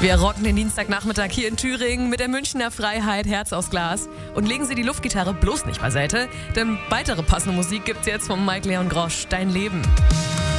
Wir rocken den Dienstagnachmittag hier in Thüringen mit der Münchner Freiheit Herz aus Glas. Und legen Sie die Luftgitarre bloß nicht beiseite, denn weitere passende Musik gibt's jetzt von Mike Leon Grosch, Dein Leben.